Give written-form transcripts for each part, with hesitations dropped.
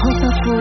France Info.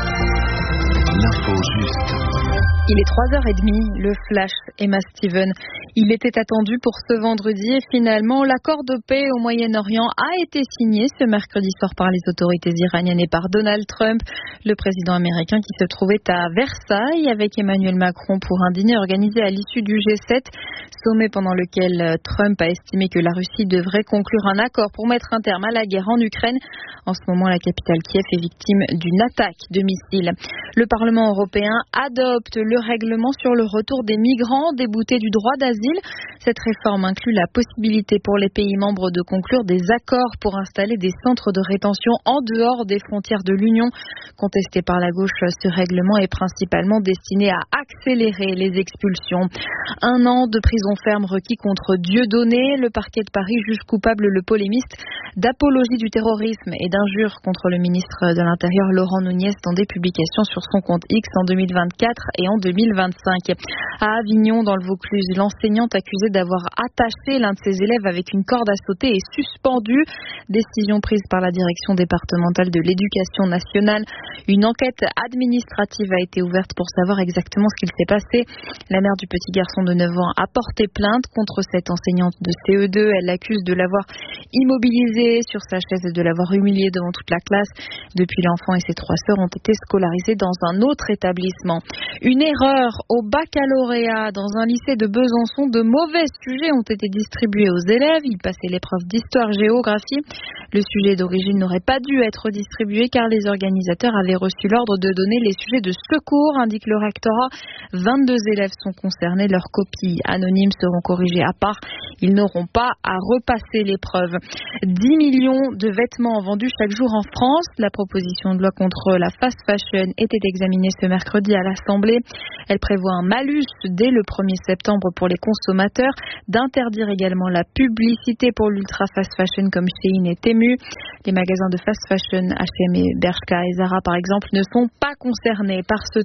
L'info juste. Il est 3h30, le flash Emma Steven. Il était attendu pour ce vendredi et finalement l'accord de paix au Moyen-Orient a été signé ce mercredi soir par les autorités iraniennes et par Donald Trump, le président américain qui se trouvait à Versailles avec Emmanuel Macron pour un dîner organisé à l'issue du G7, sommet pendant lequel Trump a estimé que la Russie devrait conclure un accord pour mettre un terme à la guerre en Ukraine. En ce moment, la capitale Kiev est victime d'une attaque de missiles. Le Parlement européen adopte le règlement sur le retour des migrants déboutés du droit d'asile. Cette réforme inclut la possibilité pour les pays membres de conclure des accords pour installer des centres de rétention en dehors des frontières de l'Union. Contesté par la gauche, ce règlement est principalement destiné à accélérer les expulsions. 1 an de prison ferme requis contre Dieudonné. Le parquet de Paris juge coupable le polémiste d'apologie du terrorisme et d'injures contre le ministre de l'Intérieur Laurent Nunez dans des publications sur son compte X en 2024 et en 2025. À Avignon, dans le Vaucluse, l'enseignante accusée d'avoir attaché l'un de ses élèves avec une corde à sauter est suspendue. Décision prise par la direction départementale de l'éducation nationale. Une enquête administrative a été ouverte pour savoir exactement ce qu'il s'est passé. La mère du petit garçon de 9 ans a porté plainte contre cette enseignante de CE2. Elle l'accuse de l'avoir immobilisé sur sa chaise et de l'avoir humilié devant toute la classe. Depuis, l'enfant et ses 3 sœurs ont été scolarisés dans un autre établissement. Une erreur au baccalauréat dans un lycée de Besançon. De mauvais sujets ont été distribués aux élèves. Ils passaient l'épreuve d'histoire-géographie. Le sujet d'origine n'aurait pas dû être distribué car les organisateurs avaient reçu l'ordre de donner les sujets de secours, indique le rectorat. 22 élèves sont concernés. Leurs copies anonymes seront corrigées à part. Ils n'auront pas à repasser l'épreuve. 10 millions de vêtements vendus chaque jour en France. La proposition de loi contre la fast fashion était examinée ce mercredi à l'Assemblée. Elle prévoit un malus dès le 1er septembre pour les consommateurs, d'interdire également la publicité pour l'ultra fast fashion comme Shein et Temu. Les magasins de fast fashion H&M et Bershka et Zara par exemple ne sont pas concernés par ce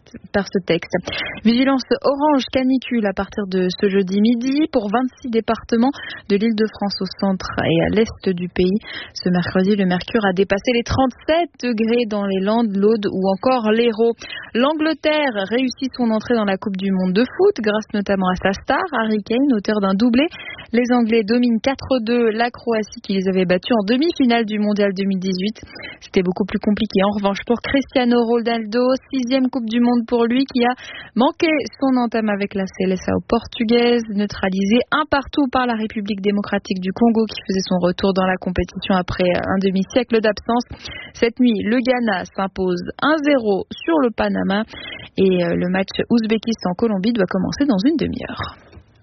texte. Vigilance orange canicule à partir de ce jeudi midi pour 26 départements de l'Île-de-France au centre et à l'est du pays. Ce mercredi, le mercure a dépassé les 37 degrés dans les Landes, l'Aude ou encore l'Hérault. L'Angleterre réussit son entrée dans la Coupe du Monde de foot grâce notamment à sa star, Harry Kane, auteur d'un doublé. Les Anglais dominent 4-2 la Croatie qui les avait battus en demi-finale du Mondial 2018. C'était beaucoup plus compliqué en revanche pour Cristiano Ronaldo, 6e Coupe du Monde pour lui qui a manqué son entame avec la CLSAO portugaise, neutralisé 1-1 par la République démocratique du Congo qui faisait son retour dans la compétition après un demi-siècle d'absence. Cette nuit, le Ghana s'impose 1-0 sur le Panama et le match Ouzbékistan-Colombie doit commencer dans une demi-heure.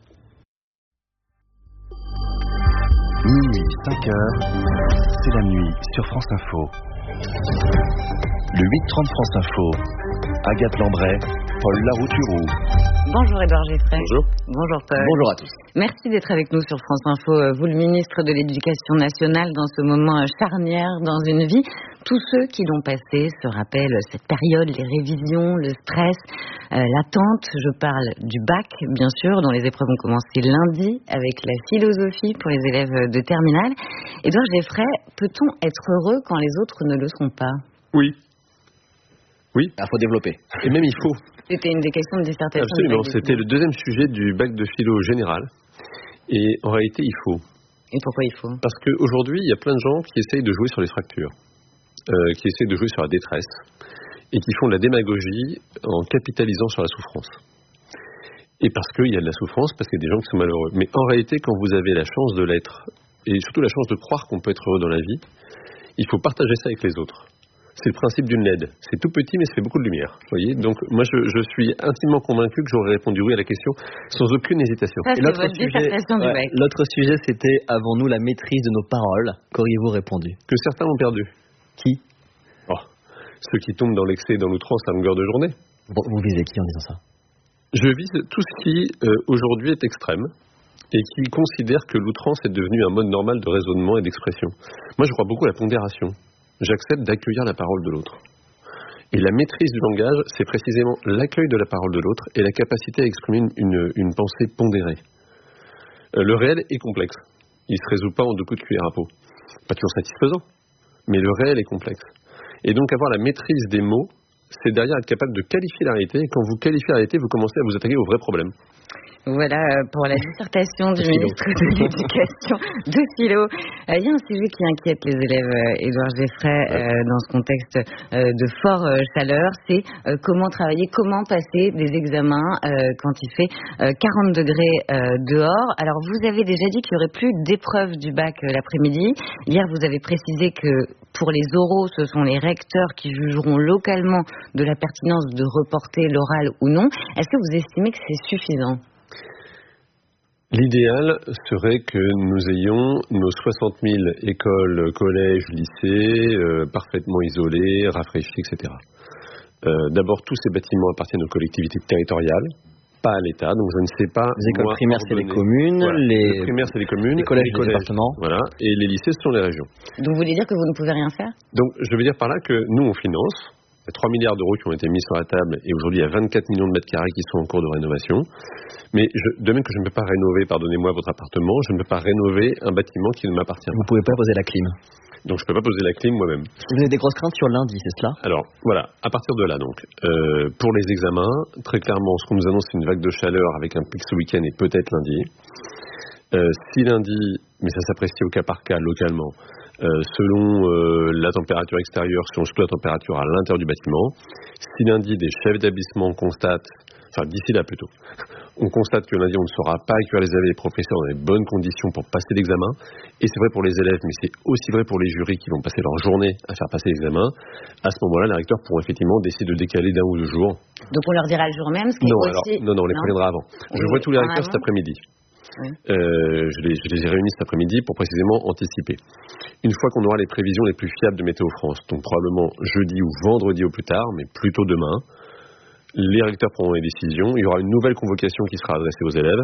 Minuit, 5h, c'est la nuit sur France Info. Le 8h30 France Info, Agathe Lambray, Paul Larouturou. Bonjour Édouard Geffray. Bonjour. Bonjour Paul. Bonjour à tous. Merci d'être avec nous sur France Info. Vous, le ministre de l'Éducation nationale, dans ce moment charnière dans une vie. Tous ceux qui l'ont passé se rappellent cette période, les révisions, le stress, l'attente. Je parle du bac, bien sûr, dont les épreuves ont commencé lundi avec la philosophie pour les élèves de terminale. Édouard Geffray, peut-on être heureux quand les autres ne le sont pas ? Oui. Oui, il faut développer. Et même il faut. C'était une des questions de dissertation. Absolument, c'était le deuxième sujet du bac de philo général. Et en réalité, il faut. Et pourquoi il faut ? Parce qu'aujourd'hui, il y a plein de gens qui essayent de jouer sur les fractures, qui essayent de jouer sur la détresse, et qui font de la démagogie en capitalisant sur la souffrance. Et parce qu'il y a de la souffrance, parce qu'il y a des gens qui sont malheureux. Mais en réalité, quand vous avez la chance de l'être, et surtout la chance de croire qu'on peut être heureux dans la vie, il faut partager ça avec les autres. C'est le principe d'une LED. C'est tout petit, mais ça fait beaucoup de lumière. Vous voyez ? Donc, moi, je suis intimement convaincu que j'aurais répondu oui à la question sans aucune hésitation. Ça, c'est votre dissertation du bac. L'autre sujet, c'était « Avons-nous la maîtrise de nos paroles ?» Qu'auriez-vous répondu ? Que certains ont perdu. Qui ? Ceux qui tombent dans l'excès et dans l'outrance à longueur de journée. Vous visez qui en disant ça ? Je vise tout ce qui, aujourd'hui, est extrême et qui considère que l'outrance est devenue un mode normal de raisonnement et d'expression. Moi, je crois beaucoup à la pondération. J'accepte d'accueillir la parole de l'autre. Et la maîtrise du langage, c'est précisément l'accueil de la parole de l'autre et la capacité à exprimer une pensée pondérée. Le réel est complexe. Il ne se résout pas en 2 coups de cuillère à peau. Pas toujours satisfaisant, mais le réel est complexe. Et donc avoir la maîtrise des mots, c'est derrière être capable de qualifier la réalité. Et quand vous qualifiez la réalité, vous commencez à vous attaquer aux vrais problèmes. Voilà pour la dissertation du ministre de l'Éducation de philo. Il y a un sujet qui inquiète les élèves, Édouard Geffray, dans ce contexte de forte chaleur, c'est comment travailler, comment passer des examens quand il fait 40 degrés dehors. Alors vous avez déjà dit qu'il n'y aurait plus d'épreuves du bac l'après-midi. Hier vous avez précisé que pour les oraux, ce sont les recteurs qui jugeront localement de la pertinence de reporter l'oral ou non. Est-ce que vous estimez que c'est suffisant ? L'idéal serait que nous ayons nos 60 000 écoles, collèges, lycées parfaitement isolés, rafraîchis, etc. D'abord, tous ces bâtiments appartiennent aux collectivités territoriales, pas à l'État, donc je ne sais pas... Les écoles primaires, c'est les communes, voilà. les primaires, c'est les communes, les collèges, les départements. Voilà, et les lycées, ce sont les régions. Donc vous voulez dire que vous ne pouvez rien faire ? Donc je veux dire par là que nous, on finance. Il y a 3 milliards d'euros qui ont été mis sur la table et aujourd'hui il y a 24 millions de mètres carrés qui sont en cours de rénovation. Mais de même que je ne peux pas rénover, pardonnez-moi, votre appartement, je ne peux pas rénover un bâtiment qui ne m'appartient pas. Vous ne pouvez pas poser la clim. Donc je ne peux pas poser la clim moi-même. Vous avez des grosses craintes sur lundi, c'est cela ? Alors voilà, à partir de là donc, pour les examens, très clairement ce qu'on nous annonce c'est une vague de chaleur avec un pic ce week-end et peut-être lundi. Si lundi, mais ça s'apprécie au cas par cas localement, selon la température extérieure, selon surtout la température à l'intérieur du bâtiment. Si lundi, des chefs d'établissement constatent, enfin d'ici là plutôt, on constate que lundi on ne saura pas accueillir les élèves et les professeurs dans les bonnes conditions pour passer l'examen, et c'est vrai pour les élèves, mais c'est aussi vrai pour les jurys qui vont passer leur journée à faire passer l'examen, à ce moment-là, les recteurs pourront effectivement décider de décaler d'1 ou 2 jours. Donc on leur dira le jour même, ce qui non, est aussi... Non, on les préviendra avant. Je vois tous les recteurs cet après-midi. Oui. Je les ai réunis cet après-midi pour précisément anticiper. Une fois qu'on aura les prévisions les plus fiables de Météo France, donc probablement jeudi ou vendredi au plus tard, mais plutôt demain, les recteurs prendront les décisions. Il y aura une nouvelle convocation qui sera adressée aux élèves,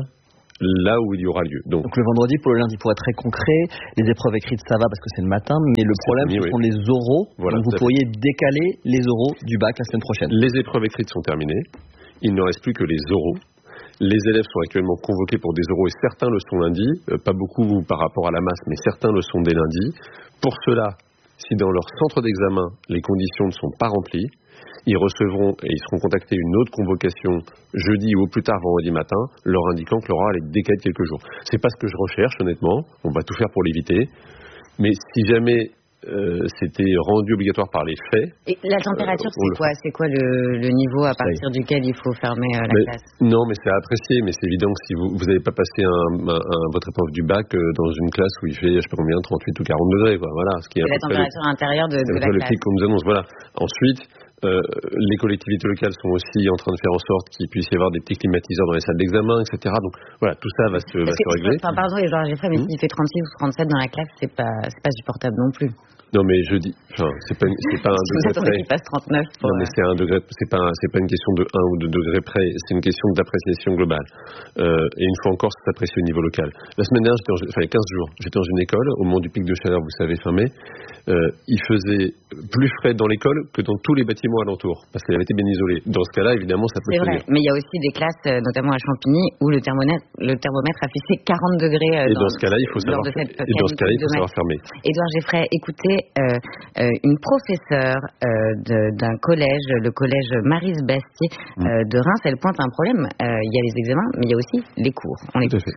là où il y aura lieu. Donc le vendredi, pour le lundi, pour être très concret, les épreuves écrites ça va parce que c'est le matin, mais le problème ce sont les oraux. Voilà, donc vous pourriez décaler les oraux du bac la semaine prochaine. Les épreuves écrites sont terminées, il ne reste plus que les oraux. Les élèves sont actuellement convoqués pour des oraux et certains le sont lundi, pas beaucoup par rapport à la masse, mais certains le sont dès lundi. Pour cela, si dans leur centre d'examen, les conditions ne sont pas remplies, ils recevront et ils seront contactés une autre convocation jeudi ou au plus tard vendredi matin, leur indiquant que l'oral est décalé de quelques jours. C'est pas ce que je recherche, honnêtement. On va tout faire pour l'éviter. Mais si jamais c'était rendu obligatoire par les faits. Et la température, c'est quoi ? C'est quoi le niveau à partir duquel il faut fermer la classe ? Non, mais c'est à apprécier. Mais c'est évident que si vous n'avez pas passé votre épreuve du bac dans une classe où il fait, je sais pas combien, 38 ou 40 degrés, quoi. Voilà. Ce qui est la température intérieure de la classe. Le pic qu'on nous annonce. Voilà. Ensuite, les collectivités locales sont aussi en train de faire en sorte qu'il puisse y avoir des petits climatiseurs dans les salles d'examen, etc. Donc voilà, tout ça va se régler. Pardon, Édouard Geffray, mais s'il fait 36 ou 37 dans la classe, c'est pas supportable non plus. Non, mais je dis, enfin, c'est pas un degré près. Qu'il passe 39 pour... Non, mais c'est un degré, c'est pas une question de 1 ou 2 degrés près, c'est une question d'appréciation globale. Et une fois encore, ça s'apprécie au niveau local. La semaine dernière, il y a 15 jours, j'étais dans une école, au moment du pic de chaleur, vous savez, fin mai, il faisait plus frais dans l'école que dans tous les bâtiments alentours, parce qu'elle avait été bien isolée. Dans ce cas-là, évidemment, ça peut c'est vrai, mais il y a aussi des classes, notamment à Champigny, où le thermomètre a fixé 40 degrés. Et dans ce cas-là, il faut savoir fermer. Édouard Geffray, écoutez, une professeure d'un collège, le collège Maryse Bastier de Reims, elle pointe un problème. Il y a les examens, mais il y a aussi les cours. Tout à fait.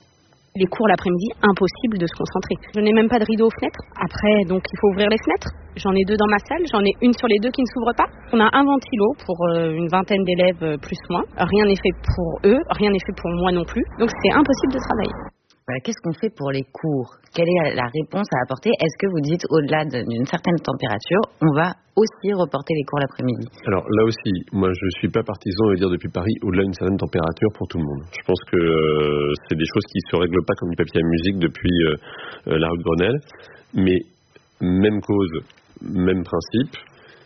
Les cours l'après-midi, impossible de se concentrer. Je n'ai même pas de rideau aux fenêtres. Après, donc, il faut ouvrir les fenêtres. J'en ai 2 dans ma salle. J'en ai une sur les 2 qui ne s'ouvre pas. On a un ventilo pour une vingtaine d'élèves plus moins. Rien n'est fait pour eux. Rien n'est fait pour moi non plus. Donc, c'est impossible de travailler. Voilà, qu'est-ce qu'on fait pour les cours ? Quelle est la réponse à apporter ? Est-ce que vous dites, au-delà d'une certaine température, on va aussi reporter les cours l'après-midi ? Alors là aussi, moi je ne suis pas partisan de dire depuis Paris, au-delà d'une certaine température pour tout le monde. Je pense que c'est des choses qui ne se règlent pas comme du papier à musique depuis la rue de Grenelle. Mais même cause, même principe.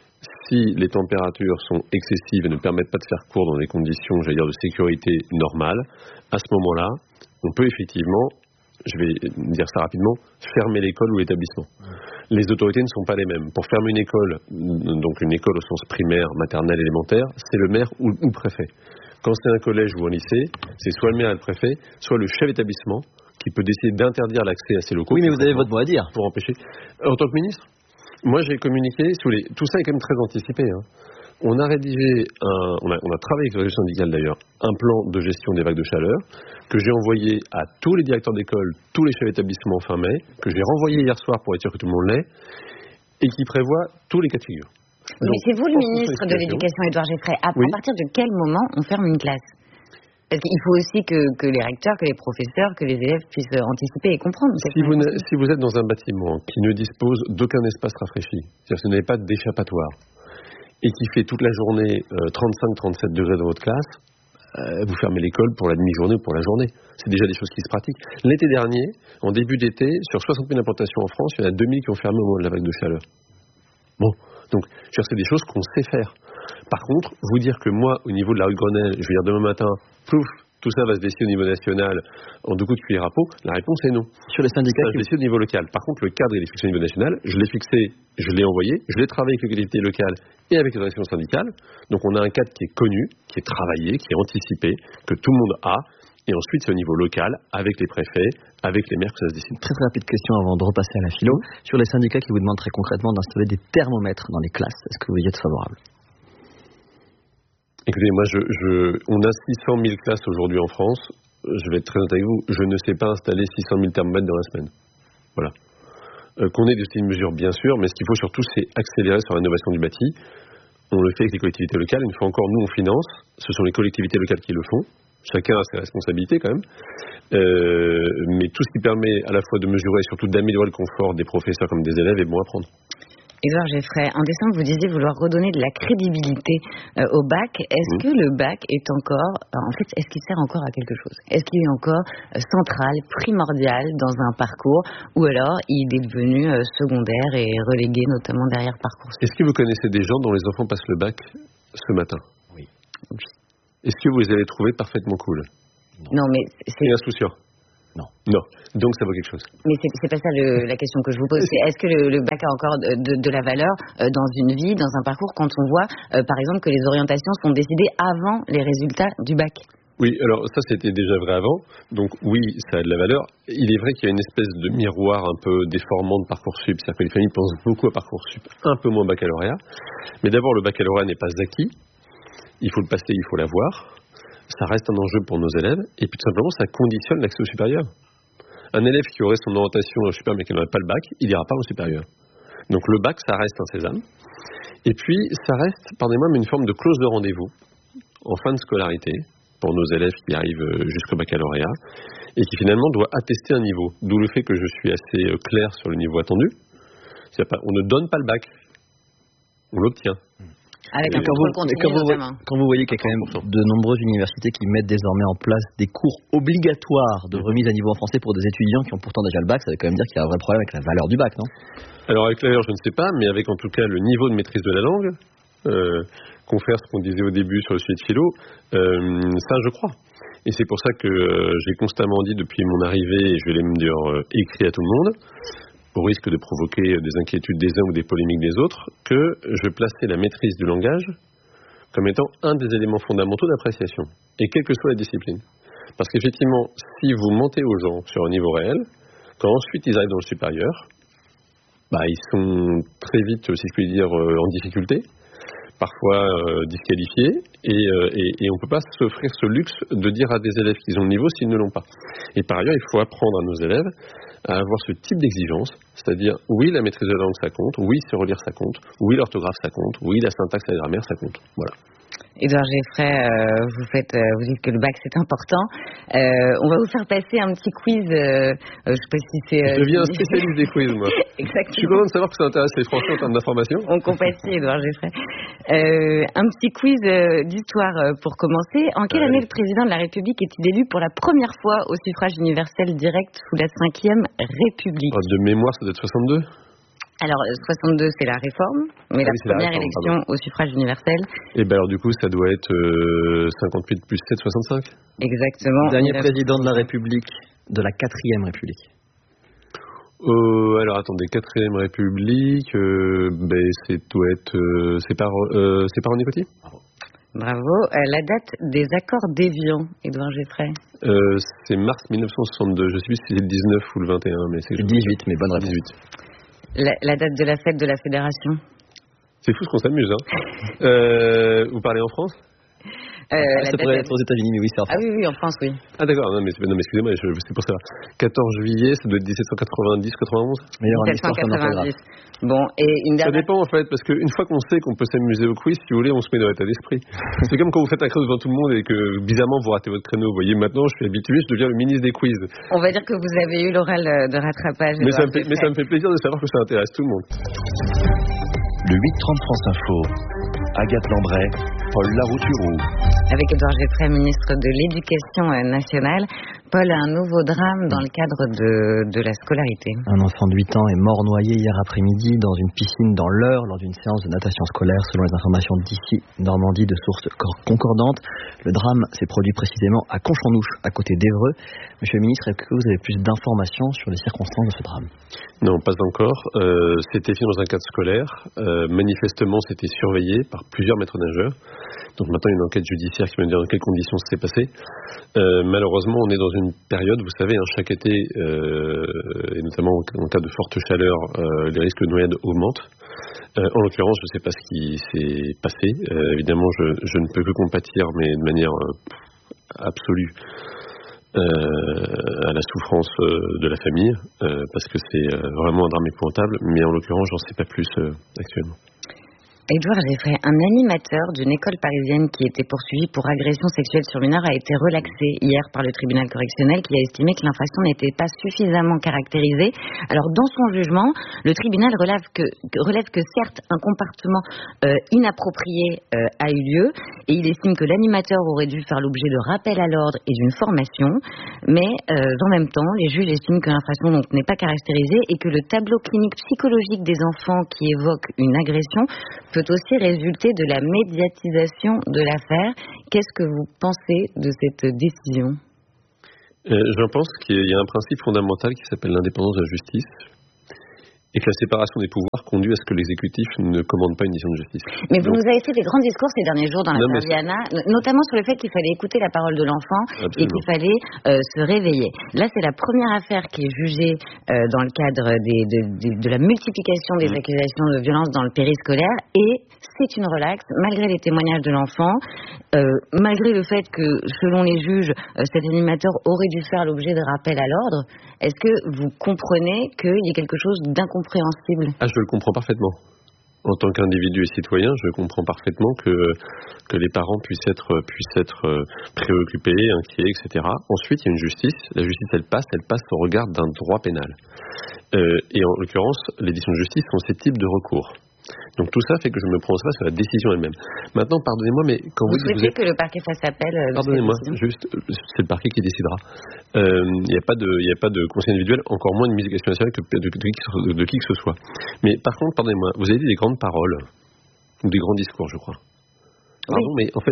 Si les températures sont excessives et ne permettent pas de faire cours dans des conditions, j'allais dire, de sécurité normales, à ce moment-là, on peut effectivement, je vais dire ça rapidement, fermer l'école ou l'établissement. Les autorités ne sont pas les mêmes. Pour fermer une école, donc une école au sens primaire, maternelle, élémentaire, c'est le maire ou le préfet. Quand c'est un collège ou un lycée, c'est soit le maire et le préfet, soit le chef d'établissement qui peut décider d'interdire l'accès à ces locaux. Oui, mais vous avez votre mot à dire. Pour empêcher. En tant que ministre ? Moi, j'ai communiqué, tout ça est quand même très anticipé. Hein. On a rédigé, on a travaillé avec le réseau syndical d'ailleurs, un plan de gestion des vagues de chaleur que j'ai envoyé à tous les directeurs d'école, tous les chefs d'établissement fin mai, que j'ai renvoyé hier soir pour être sûr que tout le monde l'ait, et qui prévoit tous les cas de figure. Mais c'est vous le ministre de l'Éducation, Édouard Geffray. À partir de quel moment on ferme une classe ? Parce qu'il faut aussi que les recteurs, que les professeurs, que les élèves puissent anticiper et comprendre. Si vous êtes dans un bâtiment qui ne dispose d'aucun espace rafraîchi, c'est-à-dire que vous n'avez pas d'échappatoire, et qui fait toute la journée 35-37 degrés dans votre classe, vous fermez l'école pour la demi-journée ou pour la journée. C'est déjà des choses qui se pratiquent. L'été dernier, en début d'été, sur 60 000 implantations en France, il y en a 2000 qui ont fermé au moment de la vague de chaleur. Bon, donc c'est des choses qu'on sait faire. Par contre, vous dire que moi, au niveau de la rue de Grenelle, je vais dire demain matin, plouf, tout ça va se décider au niveau national en 2 coups de cuillère à peau, la réponse est non. Sur les syndicats, ça se décide au niveau local. Par contre, le cadre, il est fixé au niveau national. Je l'ai fixé, je l'ai envoyé, je l'ai travaillé avec les collectivités locales et avec les organisations syndicales. Donc on a un cadre qui est connu, qui est travaillé, qui est anticipé, que tout le monde a. Et ensuite, c'est au niveau local, avec les préfets, avec les maires que ça se décide. Très rapide question avant de repasser à la philo. Sur les syndicats qui vous demandent très concrètement d'installer des thermomètres dans les classes, est-ce que vous y êtes favorable ? Écoutez, moi, on a 600 000 classes aujourd'hui en France. Je vais être très honnête avec vous, je ne sais pas installer 600 000 thermomètres dans la semaine. Voilà. Qu'on ait des mesures, bien sûr, mais ce qu'il faut surtout, c'est accélérer sur la rénovation du bâti. On le fait avec les collectivités locales. Une fois encore, nous, on finance. Ce sont les collectivités locales qui le font. Chacun a ses responsabilités, quand même. Mais tout ce qui permet à la fois de mesurer et surtout d'améliorer le confort des professeurs comme des élèves est bon à prendre. Édouard Geffray, en décembre, vous disiez vouloir redonner de la crédibilité au bac. Est-ce que le bac est encore, est-ce qu'il sert encore à quelque chose ? Est-ce qu'il est encore central, primordial dans un parcours, ou alors il est devenu secondaire et relégué notamment derrière Parcoursup ? Est-ce que vous connaissez des gens dont les enfants passent le bac ce matin ? Oui. Est-ce que vous les avez trouvés parfaitement cool ? Non, mais c'est insouciant. Non. Donc ça vaut quelque chose. Mais c'est pas ça la question que je vous pose. C'est est-ce que le bac a encore de la valeur dans une vie, dans un parcours, quand on voit, par exemple, que les orientations sont décidées avant les résultats du bac ? Oui, alors ça c'était déjà vrai avant. Donc oui, ça a de la valeur. Il est vrai qu'il y a une espèce de miroir un peu déformant de Parcoursup. C'est-à-dire que les familles pensent beaucoup à Parcoursup, un peu moins au baccalauréat. Mais d'abord, le baccalauréat n'est pas acquis. Il faut le passer, il faut l'avoir. Ça reste un enjeu pour nos élèves, et puis tout simplement, ça conditionne l'accès au supérieur. Un élève qui aurait son orientation au supérieur, mais qui n'aurait pas le bac, il n'ira pas au supérieur. Donc le bac, ça reste un sésame. Et puis, ça reste, pardonnez-moi, mais une forme de clause de rendez-vous en fin de scolarité pour nos élèves qui arrivent jusqu'au baccalauréat, et qui finalement doit attester un niveau. D'où le fait que je suis assez clair sur le niveau attendu. On ne donne pas le bac, on l'obtient. Avec un contrôle continu, notamment. Quand vous voyez qu'il y a quand même de nombreuses universités qui mettent désormais en place des cours obligatoires de remise à niveau en français pour des étudiants qui ont pourtant déjà le bac, ça veut quand même dire qu'il y a un vrai problème avec la valeur du bac, non ? Alors avec la valeur, je ne sais pas, mais avec en tout cas le niveau de maîtrise de la langue, confère ce qu'on disait au début sur le sujet de philo, ça je crois. Et c'est pour ça que j'ai constamment dit depuis mon arrivée, et je vais même dire écrit à tout le monde, au risque de provoquer des inquiétudes des uns ou des polémiques des autres, que je plaçais la maîtrise du langage comme étant un des éléments fondamentaux d'appréciation, et quelle que soit la discipline. Parce qu'effectivement, si vous mentez aux gens sur un niveau réel, quand ensuite ils arrivent dans le supérieur, ils sont très vite, si je puis dire, en difficulté, parfois disqualifiés, et on ne peut pas s'offrir ce luxe de dire à des élèves qu'ils ont le niveau s'ils ne l'ont pas. Et par ailleurs, il faut apprendre à nos élèves à avoir ce type d'exigence, c'est-à-dire oui, la maîtrise de la langue ça compte, oui, se relire ça compte, oui, l'orthographe ça compte, oui, la syntaxe et la grammaire ça compte. Voilà. Édouard Geffray, vous dites que le bac c'est important. On va vous faire passer un petit quiz. Je sais pas si c'est. Je deviens un spécialiste des quiz, moi. Exactement. Je suis content de savoir que ça intéresse les Français en termes d'information. On compatit, Édouard Geffray. Un petit quiz d'histoire pour commencer. En quelle année le président de la République est-il élu pour la première fois au suffrage universel direct sous la 5e République ? De mémoire, ça doit être 62. Alors, 62, c'est la réforme, mais la première élection au suffrage universel. Et bien alors du coup, ça doit être 58 plus 7, 65. Exactement. Dernier président de la République, de la 4e République. Alors attendez, 4e République, c'est par René Coty ? Bravo. La date des accords d'Évian, Édouard Geffray ? C'est mars 1962. Je sais plus si c'est le 19 ou le 21, mais c'est le 18, mais bonne réponse. 18. La date de la fête de la fédération. C'est fou ce qu'on s'amuse, hein. Vous parlez en France? Ça pourrait être aux États-Unis, mais oui, c'est en France. Ah oui, en France, oui. Ah d'accord, non mais excusez-moi, c'est pour ça. 14 juillet, ça doit être 1790, 91. Mais il y aura une histoire qu'on appellera. Bon, et une Ça dernière... dépend en fait, parce qu'une fois qu'on sait qu'on peut s'amuser au quiz, si vous voulez, on se met dans l'état d'esprit. C'est comme quand vous faites un créneau devant tout le monde et que bizarrement vous ratez votre créneau. Vous voyez, maintenant je suis habitué, je deviens le ministre des quiz. On va dire que vous avez eu l'oral de rattrapage. Mais ça me fait plaisir de savoir que ça intéresse tout le monde. Le 8h30 France Info. Agathe Lambray, Paul Larouturou. Avec Édouard Geoffrey, ministre de l'Éducation nationale. Paul, un nouveau drame dans le cadre de la scolarité. Un enfant de 8 ans est mort noyé hier après-midi dans une piscine dans l'Eure lors d'une séance de natation scolaire, selon les informations d'ici, Normandie, de sources concordantes. Le drame s'est produit précisément à Conchonouche, à côté d'Évreux. Monsieur le ministre, est-ce que vous avez plus d'informations sur les circonstances de ce drame? Non, pas encore. C'était fait dans un cadre scolaire. Manifestement, c'était surveillé par plusieurs maîtres nageurs. Donc maintenant, il y a une enquête judiciaire qui va me dire dans quelles conditions ça s'est passé. Malheureusement, on est dans une période, vous savez, chaque été, et notamment en cas de forte chaleur, les risques de noyade augmentent. En l'occurrence, je ne sais pas ce qui s'est passé. Évidemment, je ne peux que compatir, mais de manière absolue, à la souffrance de la famille, parce que c'est vraiment un drame épouvantable. Mais en l'occurrence, j'en sais pas plus actuellement. Édouard Geoffrey, un animateur d'une école parisienne qui était poursuivi pour agression sexuelle sur mineur a été relaxé hier par le tribunal correctionnel qui a estimé que l'infraction n'était pas suffisamment caractérisée. Alors dans son jugement, le tribunal relève que certes un comportement inapproprié a eu lieu et il estime que l'animateur aurait dû faire l'objet de rappel à l'ordre et d'une formation, mais en même temps, les juges estiment que l'infraction donc n'est pas caractérisée et que le tableau clinique psychologique des enfants qui évoque une agression peut aussi résulter de la médiatisation de l'affaire. Qu'est-ce que vous pensez de cette décision? Je pense qu'il y a un principe fondamental qui s'appelle l'indépendance de la justice et que la séparation des pouvoirs conduit à ce que l'exécutif ne commande pas une décision de justice. Mais vous nous avez fait des grands discours ces derniers jours dans l'affaire Viana, notamment sur le fait qu'il fallait écouter la parole de l'enfant. Absolument. Et qu'il fallait se réveiller. Là, c'est la première affaire qui est jugée dans le cadre de la multiplication des accusations de violence dans le périscolaire et c'est une relaxe, malgré les témoignages de l'enfant, malgré le fait que, selon les juges, cet animateur aurait dû faire l'objet de rappel à l'ordre. Est-ce que vous comprenez qu'il y a quelque chose d'incompréhensible? Je le comprends parfaitement. En tant qu'individu et citoyen, je comprends parfaitement que les parents puissent être préoccupés, inquiets, etc. Ensuite, il y a une justice. La justice, elle passe au regard d'un droit pénal. Et en l'occurrence, les décisions de justice sont ces types de recours. Donc tout ça fait que je me prononce pas sur la décision elle-même. Maintenant, pardonnez-moi, mais quand vous souhaitez que le parquet fasse appel? Pardonnez-moi, juste, c'est le parquet qui décidera. Il n'y a pas de conseil individuel, encore moins une mise à nationale de qui que ce soit. Mais par contre, pardonnez-moi, vous avez dit des grandes paroles ou des grands discours, je crois. Pardon, mais en fait,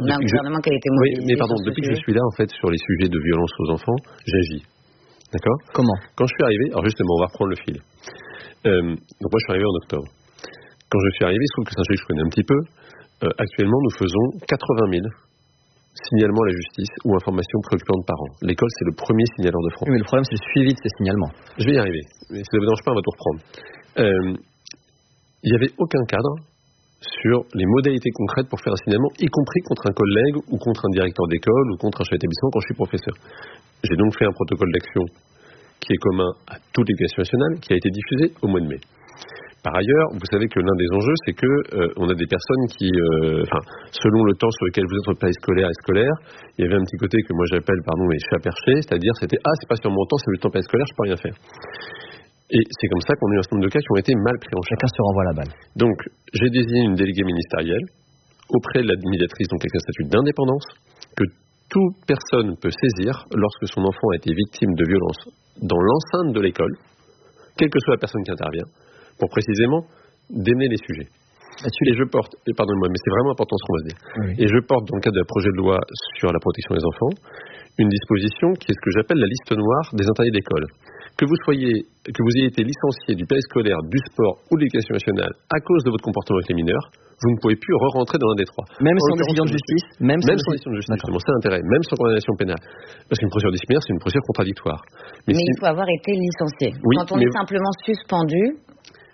depuis que je suis là, en fait, sur les sujets de violence aux enfants, j'agis. D'accord? Comment? Quand je suis arrivé, alors justement, on va reprendre le fil. Donc moi, je suis arrivé en octobre. Quand je suis arrivé, il se trouve que c'est un sujet que je connais un petit peu. Actuellement, nous faisons 80 000 signalements à la justice ou informations préoccupantes par an. L'école, c'est le premier signaleur de France. Oui, mais le problème, c'est le suivi de ces signalements. Je vais y arriver. Mais si ça ne vous dérange pas, on va tout reprendre. Il n'y avait aucun cadre sur les modalités concrètes pour faire un signalement, y compris contre un collègue ou contre un directeur d'école ou contre un chef d'établissement quand je suis professeur. J'ai donc fait un protocole d'action qui est commun à toute l'éducation nationale, qui a été diffusé au mois de mai. Par ailleurs, vous savez que l'un des enjeux, c'est que on a des personnes qui, selon le temps sur lequel vous êtes périscolaire et scolaire, il y avait un petit côté que moi j'appelle, les chats perchés, c'est-à-dire c'est pas sur mon temps, c'est le temps périscolaire, je peux rien faire. Et c'est comme ça qu'on a eu un certain nombre de cas qui ont été mal pris en charge. Chacun se renvoie la balle. Donc, j'ai désigné une déléguée ministérielle auprès de la médiatrice, donc avec un statut d'indépendance, que toute personne peut saisir lorsque son enfant a été victime de violence dans l'enceinte de l'école, quelle que soit la personne qui intervient, pour précisément démêler les sujets. Et je porte, pardonnez-moi, mais c'est vraiment important ce qu'on va se dire. Oui. Et je porte, dans le cadre de projet de loi sur la protection des enfants, une disposition qui est ce que j'appelle la liste noire des interdits d'école. Que vous ayez été licencié du périscolaire, du sport ou de l'éducation nationale à cause de votre comportement avec les mineurs, vous ne pouvez plus re-rentrer dans l'un des trois. Même sans décision de justice? Même sans décision de justice, justement, c'est l'intérêt. Même sans condamnation pénale. Parce qu'une procédure disciplinaire, c'est une procédure contradictoire. Mais il faut avoir été licencié. Oui, quand on est simplement suspendu...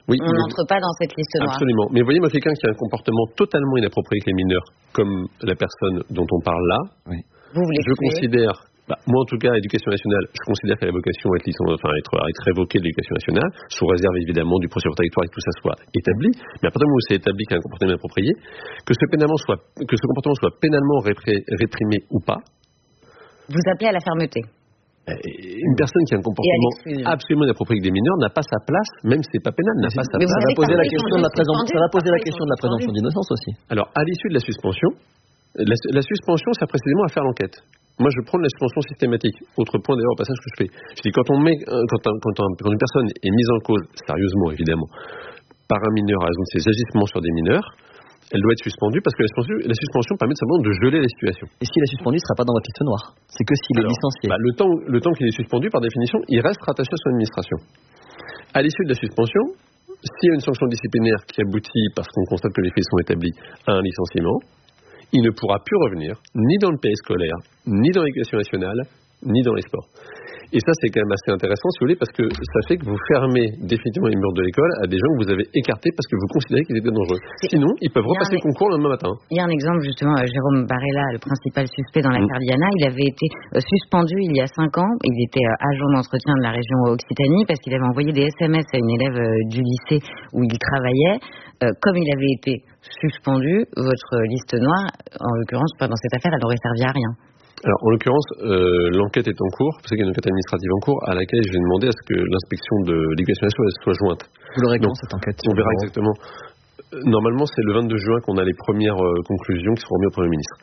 Oui, on n'entre pas dans cette liste noire. Absolument. Mais vous voyez, moi, quelqu'un qui a un comportement totalement inapproprié avec les mineurs, comme la personne dont on parle là, je considère, moi en tout cas, l'éducation nationale, je considère qu'elle a vocation à être révoquée de l'éducation nationale, sous réserve évidemment du procès contradictoire et que tout ça soit établi. Mais à partir du moment où c'est établi qu'il y a un comportement inapproprié, que ce comportement soit pénalement réprimé ou pas. Vous appelez à la fermeté. Une personne qui a un comportement absolument inapproprié avec des mineurs n'a pas sa place, même si c'est pas pénal, n'a pas sa place. Ça va poser la question de la présomption d'innocence aussi. Alors, à l'issue de la suspension, la suspension sert précisément à faire l'enquête. Moi, je prends la suspension systématique. Autre point d'ailleurs au passage que je fais. Je dis quand une personne est mise en cause, sérieusement évidemment, par un mineur à raison de ses agissements sur des mineurs, elle doit être suspendue parce que la suspension permet simplement de geler la situation. Et s'il est suspendu, il ne sera pas dans votre liste noire. C'est que s'il est licencié. Le temps qu'il est suspendu, par définition, il reste rattaché à son administration. À l'issue de la suspension, s'il y a une sanction disciplinaire qui aboutit, parce qu'on constate que les faits sont établis, à un licenciement, il ne pourra plus revenir, ni dans le pays scolaire, ni dans l'éducation nationale, ni dans les sports. Et ça, c'est quand même assez intéressant, si vous voulez, parce que ça fait que vous fermez définitivement les murs de l'école à des gens que vous avez écartés parce que vous considérez qu'ils étaient dangereux. Sinon, ils peuvent repasser le concours le lendemain matin. Il y a un exemple, justement, Jérôme Barella, le principal suspect dans l'affaire Diana, il avait été suspendu il y a 5 ans. Il était agent d'entretien de la région Occitanie parce qu'il avait envoyé des SMS à une élève du lycée où il travaillait. Comme il avait été suspendu, votre liste noire, en l'occurrence, dans cette affaire, elle n'aurait servi à rien. Alors, en l'occurrence, l'enquête est en cours, parce qu'il y a une enquête administrative en cours, à laquelle j'ai demandé à ce que l'inspection de l'éducation nationale soit jointe. Vous l'aurez quand cette enquête? On verra exactement. Normalement, c'est le 22 juin qu'on a les premières conclusions qui seront remises au Premier ministre.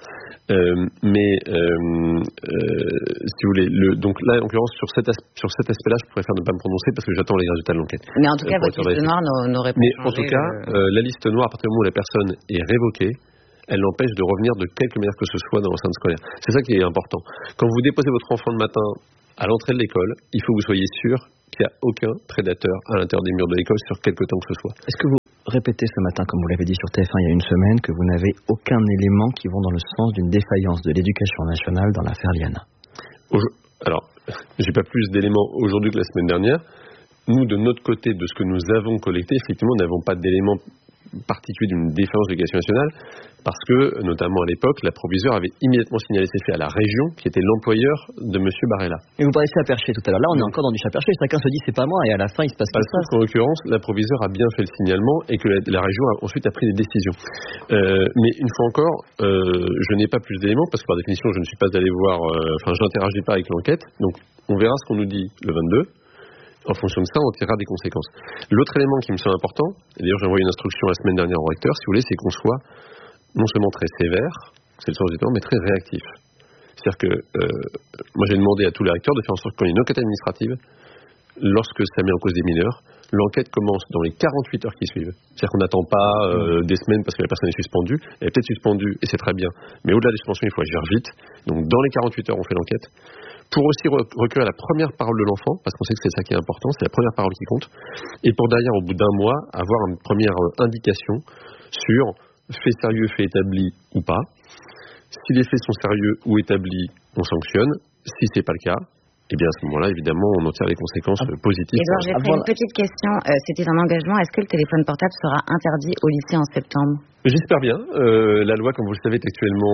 Si vous voulez, donc là, en l'occurrence, sur cet aspect-là, je préfère ne pas me prononcer parce que j'attends les résultats de l'enquête. Mais en tout cas, votre liste noire n'aurait pas changé. Mais en tout cas, la liste noire, à partir du moment où la personne est révoquée, elle l'empêche de revenir de quelque manière que ce soit dans l'enceinte scolaire. C'est ça qui est important. Quand vous déposez votre enfant le matin à l'entrée de l'école, il faut que vous soyez sûr qu'il n'y a aucun prédateur à l'intérieur des murs de l'école sur quelque temps que ce soit. Est-ce que vous répétez ce matin, comme vous l'avez dit sur TF1 il y a une semaine, que vous n'avez aucun élément qui vont dans le sens d'une défaillance de l'éducation nationale dans l'affaire Liana? Alors, j'ai pas plus d'éléments aujourd'hui que la semaine dernière. Nous, de notre côté, de ce que nous avons collecté, effectivement, nous n'avons pas d'éléments particulier d'une défaillance de l'éducation nationale parce que, notamment à l'époque, la proviseure avait immédiatement signalé ces faits à la région qui était l'employeur de M. Barella. Et vous parlez de chat perché tout à l'heure. Là, on est encore dans du chat perché. Chacun se dit c'est pas moi et à la fin, il se passe pas ça. En l'occurrence, la proviseure a bien fait le signalement et que la région ensuite a pris des décisions. Mais une fois encore, je n'ai pas plus d'éléments parce que par définition, je ne suis pas allé voir, j'interagis pas avec l'enquête. Donc, on verra ce qu'on nous dit le 22. En fonction de ça, on tirera des conséquences. L'autre élément qui me semble important, et d'ailleurs j'ai envoyé une instruction la semaine dernière au recteur, si vous voulez, c'est qu'on soit non seulement très sévère, c'est le sens du temps, mais très réactif. C'est-à-dire que moi j'ai demandé à tous les recteurs de faire en sorte qu'il y ait une enquête administrative, lorsque ça met en cause des mineurs, l'enquête commence dans les 48 heures qui suivent. C'est-à-dire qu'on n'attend pas des semaines parce que la personne est suspendue. Elle est peut-être suspendue et c'est très bien. Mais au-delà des suspensions, il faut agir vite. Donc dans les 48 heures, on fait l'enquête. Pour aussi recueillir la première parole de l'enfant, parce qu'on sait que c'est ça qui est important, c'est la première parole qui compte. Et pour derrière, au bout d'un mois, avoir une première indication sur fait sérieux, fait établi ou pas. Si les faits sont sérieux ou établis, on sanctionne. Si c'est pas le cas, eh bien à ce moment-là, évidemment, on en tire les conséquences positives. Édouard, j'ai fait une petite question. C'était un engagement. Est-ce que le téléphone portable sera interdit au lycée en septembre? J'espère bien. La loi, comme vous le savez, est actuellement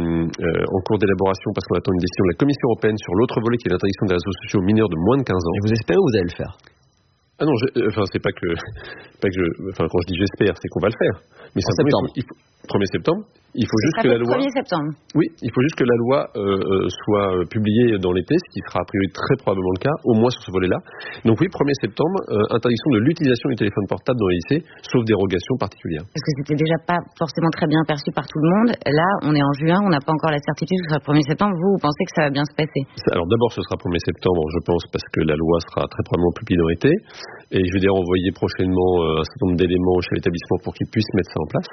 en cours d'élaboration parce qu'on attend une décision de la Commission européenne sur l'autre volet qui est l'interdiction des réseaux sociaux aux mineurs de moins de 15 ans. Et vous espérez ou vous allez le faire? Ah non, c'est pas que quand je dis j'espère, c'est qu'on va le faire. Mais en septembre. 1er septembre. Il faut juste que la loi. 1er septembre. Oui, il faut juste que la loi soit publiée dans l'été, ce qui sera a priori très probablement le cas, au moins sur ce volet-là. Donc oui, 1er septembre, interdiction de l'utilisation du téléphone portable dans les lycées, sauf dérogation particulière. Parce que c'était déjà pas forcément très bien perçu par tout le monde. Là, on est en juin, on n'a pas encore la certitude que ce sera 1er septembre. Vous pensez que ça va bien se passer? Alors d'abord, ce sera 1er septembre, je pense, parce que la loi sera très probablement publiée dans l'été. Et je vais d'ailleurs envoyer prochainement un certain nombre d'éléments chez l'établissement pour qu'ils puissent mettre ça en place.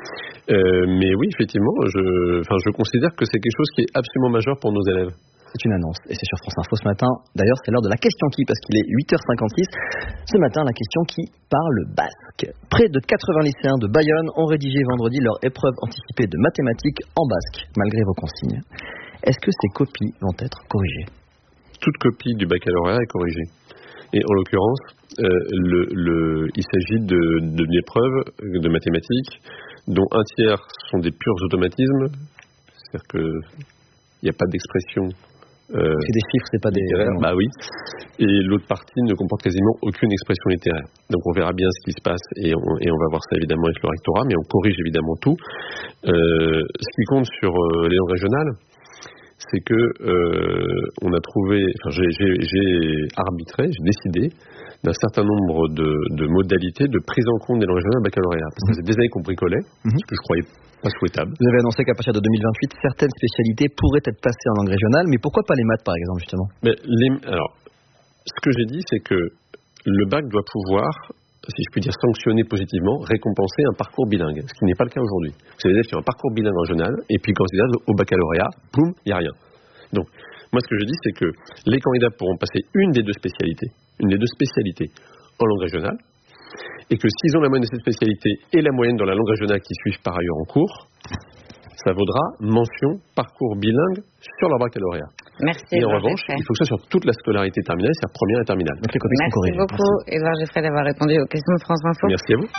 Mais oui, effectivement, je considère que c'est quelque chose qui est absolument majeur pour nos élèves. C'est une annonce, et c'est sur France Info ce matin. D'ailleurs, c'est l'heure de la question qui, parce qu'il est 8h56. Ce matin, la question qui parle basque. Près de 80 lycéens de Bayonne ont rédigé vendredi leur épreuve anticipée de mathématiques en basque, malgré vos consignes. Est-ce que ces copies vont être corrigées? Toute copie du baccalauréat est corrigée. Et en l'occurrence, il s'agit d'une épreuve de mathématiques dont un tiers sont des purs automatismes, c'est-à-dire qu'il n'y a pas d'expression. C'est des chiffres, c'est pas des... Bah oui. Et l'autre partie ne comporte quasiment aucune expression littéraire. Donc on verra bien ce qui se passe et on va voir ça évidemment avec le rectorat, mais on corrige évidemment tout. Ce qui compte sur les langues régionales, c'est que on a trouvé, j'ai arbitré, j'ai décidé d'un certain nombre de modalités de prise en compte des langues régionales au baccalauréat. Parce que c'est des années qu'on bricolait, ce que je croyais pas souhaitable. Vous avez annoncé qu'à partir de 2028, certaines spécialités pourraient être passées en langue régionale, mais pourquoi pas les maths par exemple justement? Alors, ce que j'ai dit, c'est que le bac doit pouvoir, si je puis dire, sanctionner positivement, récompenser un parcours bilingue, ce qui n'est pas le cas aujourd'hui. Vous avez des élèves qui ont un parcours bilingue en régional, et puis quand ils arrivent au baccalauréat, boum, il n'y a rien. Donc, moi ce que je dis, c'est que les candidats pourront passer une des deux spécialités en langue régionale, et que s'ils ont la moyenne de cette spécialité et la moyenne dans la langue régionale qui suivent par ailleurs en cours, ça vaudra mention parcours bilingue sur leur baccalauréat. Merci. Et en revanche, il faut que ça soit sur toute la scolarité terminale, c'est-à-dire première et terminale. Donc les copies sont corrigées. Merci beaucoup, Édouard Geoffrey, d'avoir répondu aux questions de France Info. Merci à vous.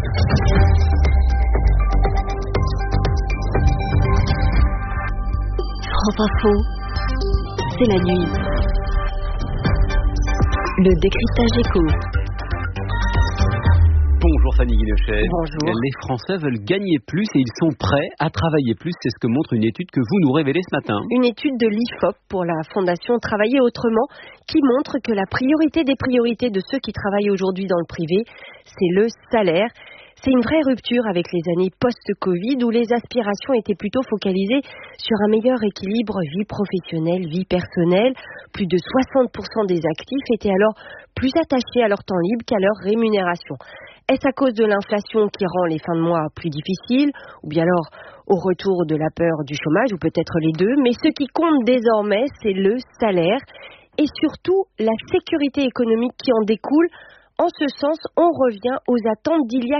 France Info, c'est la nuit. Le décryptage éco. Bonjour Fanny Guilochet. Bonjour. Les Français veulent gagner plus et ils sont prêts à travailler plus. C'est ce que montre une étude que vous nous révélez ce matin. Une étude de l'IFOP pour la Fondation Travailler Autrement qui montre que la priorité des priorités de ceux qui travaillent aujourd'hui dans le privé, c'est le salaire. C'est une vraie rupture avec les années post-Covid où les aspirations étaient plutôt focalisées sur un meilleur équilibre vie professionnelle, vie personnelle. Plus de 60% des actifs étaient alors plus attachés à leur temps libre qu'à leur rémunération. Est-ce à cause de l'inflation qui rend les fins de mois plus difficiles ou bien alors au retour de la peur du chômage ou peut-être les deux? Mais ce qui compte désormais, c'est le salaire et surtout la sécurité économique qui en découle. En ce sens, on revient aux attentes d'il y a